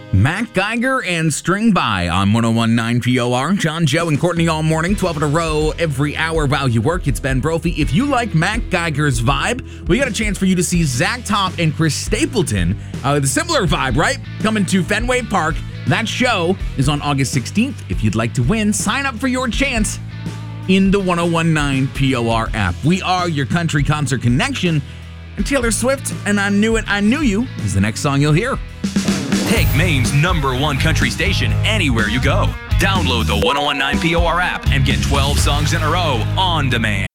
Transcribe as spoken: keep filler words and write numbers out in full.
Matt Geiger and String By on one oh one point nine P O R. John, Joe, and Courtney all morning, twelve in a row, every hour while you work. It's Ben Brophy. If you like Matt Geiger's vibe, we got a chance for you to see Zach Top and Chris Stapleton. Uh, the similar vibe, right? Coming to Fenway Park. That show is on August sixteenth. If you'd like to win, sign up for your chance in the one oh one point nine P O R app. We are your country concert connection. And Taylor Swift, and I Knew It, I Knew You, is the next song you'll hear. Take Maine's number one country station anywhere you go. Download the one oh one point nine P O R app and get twelve songs in a row on demand.